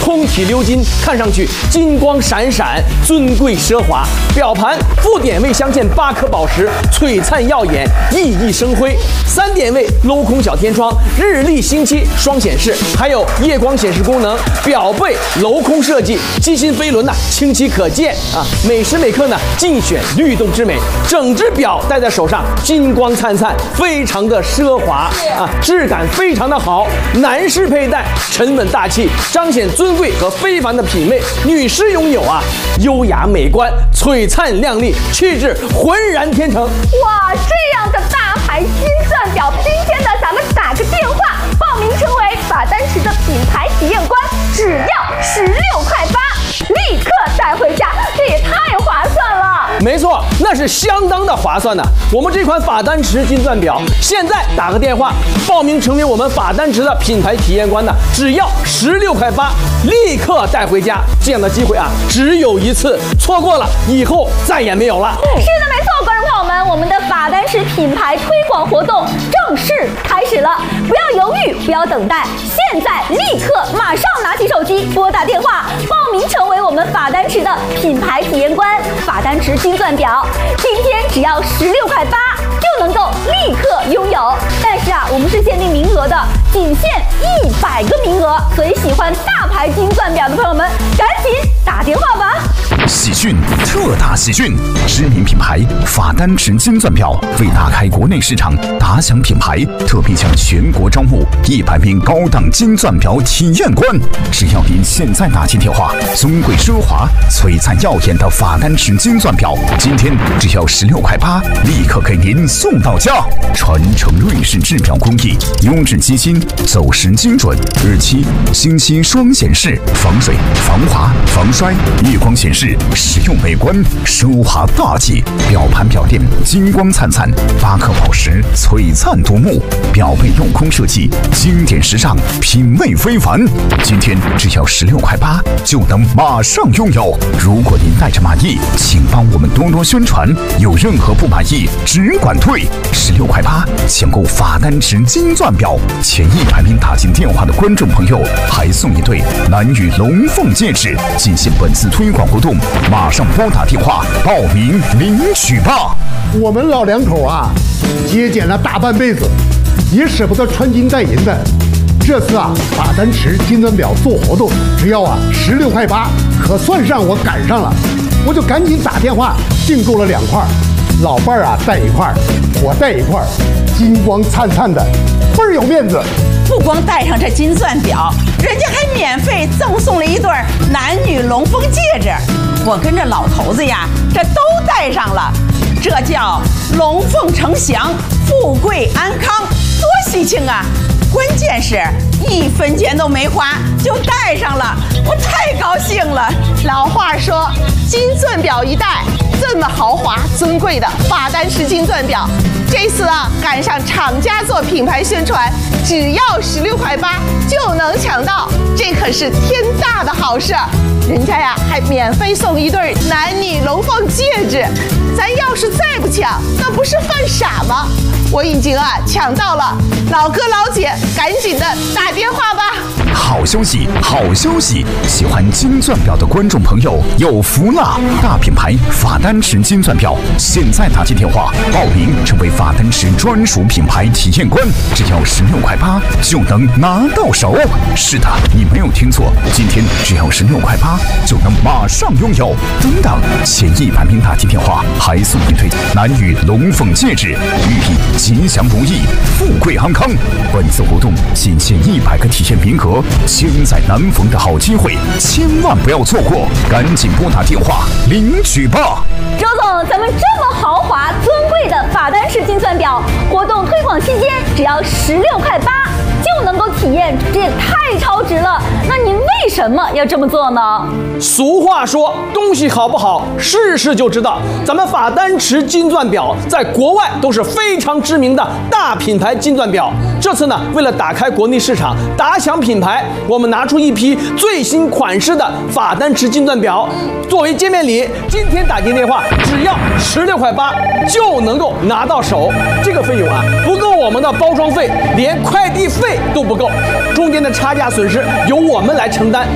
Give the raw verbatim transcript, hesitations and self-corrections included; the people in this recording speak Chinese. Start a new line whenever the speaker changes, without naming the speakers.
通体鎏金，看上去金光闪闪，尊贵奢华。表盘副点位镶嵌八颗宝石，璀璨耀眼，熠熠生辉。三点位镂空小天窗，日历星期双显示，还有夜光显示功能。表背镂空设计，机芯飞轮呐、啊、清晰可见啊，每时每刻呢尽选律动之美。整只表戴在手上，金光灿灿，非常的奢华啊，质感非常的好。男士佩戴沉稳大气，彰显尊贵和非凡的品味；女士拥有啊优雅美观，璀璨亮丽，气质浑然天成。
哇，这样的大牌金钻表，今天呢咱们打个电话报名成为法丹池的品牌体验官，只要十六块八，立刻带回家，这也太划算了。
没错，那是相当的划算的。我们这款法丹池金钻表，现在打个电话报名成为我们法丹池的品牌体验官呢，只要十六块八，立刻带回家。这样的机会啊，只有一次，错过了以后再也没有了。
是的，没错，观众朋友们，我们的法丹池品牌推广活动正式开始了，不要犹豫，不要等待，现在立刻马上拿起手机拨打电话，报名成为我们法丹池的品牌体验官。法丹池金钻表今天只要十六块八就能够立刻拥有，但是啊，我们是限定名额的，仅限一百个名额，所以喜欢大牌金钻表的朋友们，赶紧打电话吧。
喜讯，特大喜讯！知名品牌法丹池金钻表为打开国内市场，打响品牌，特别向全国招募一百名高档金钻表体验官。只要您现在打进电话，尊贵奢华、璀璨耀眼的法丹池金钻表，今天只要十六块八，立刻给您送到家。传承瑞士制表工艺，优质机芯，走时精准，日期、星期双显示，防水、防滑、防摔，夜光显示。实用美观，奢华大气，表盘表垫金光灿灿，八颗宝石璀璨夺目，表背镂空设计，经典时尚，品味非凡。今天只要十六块八，就能马上拥有。如果您带着满意，请帮我们多多宣传，有任何不满意只管退。十六块八抢购法丹池金钻表，前一百名打进电话的观众朋友还送一对男女龙凤戒指。进行本次推广活动，马上拨打电话报名领取吧。
我们老两口啊，节俭了大半辈子，也舍不得穿金戴银的。这次啊，法丹池金钻表做活动，只要啊十六块八，可算上我赶上了。我就赶紧打电话订购了两块，老伴儿啊带一块，我带一块，金光灿灿的，倍儿有面子。
不光戴上这金钻表，人家还免费赠送了一对男女龙凤戒指。我跟这老头子呀，这都戴上了，这叫龙凤呈祥，富贵安康，多喜庆啊！关键是一分钱都没花就戴上了，我太高兴了。
老话说，金钻表一戴，这么豪华尊贵的法丹池金钻表，这次啊赶上厂家做品牌宣传，只要十六块八就能抢到，这可是天大的好事。人家呀还免费送一对男女龙凤戒指，咱要是再不抢，那不是犯傻吗？我已经啊抢到了，老哥老姐赶紧的打电话吧。
好消息，好消息！喜欢金钻表的观众朋友有福了！大品牌法丹池金钻表，现在打进电话报名成为法丹池专属品牌体验官，只要十六块八就能拿到手。是的，你没有听错，今天只要十六块八就能马上拥有。等等，前一百名打进电话还送一对男女龙凤戒指，寓意吉祥如意、富贵安康。本次活动仅限一百个体验名额，千载难逢的好机会，千万不要错过，赶紧拨打电话领取吧。
周总，咱们这么豪华尊贵的法丹池金钻表活动推广期间，只要十六块八就能够体验，这也太超值了。那您为什么要这么做呢？
俗话说，东西好不好，试试就知道。咱们法丹池金钻表在国外都是非常知名的大品牌金钻表。这次呢，为了打开国内市场，打响品牌，我们拿出一批最新款式的法丹池金钻表作为见面礼。今天打进电话，只要十六块八就能够拿到手。这个费用啊，不够我们的包装费，连快递费都不够，中间的差价损失由我们来承担。